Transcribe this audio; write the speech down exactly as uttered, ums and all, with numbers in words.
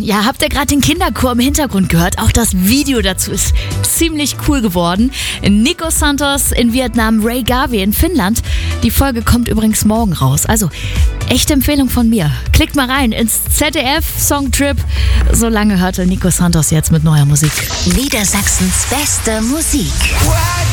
Ja, habt ihr gerade den Kinderchor im Hintergrund gehört? Auch das Video dazu ist ziemlich cool geworden. Nico Santos in Vietnam, Ray Garvey in Finnland. Die Folge kommt übrigens morgen raus. Also, echte Empfehlung von mir. Klickt mal rein ins Z D F Songtrip. So lange hörte Nico Santos jetzt mit neuer Musik. Niedersachsens beste Musik.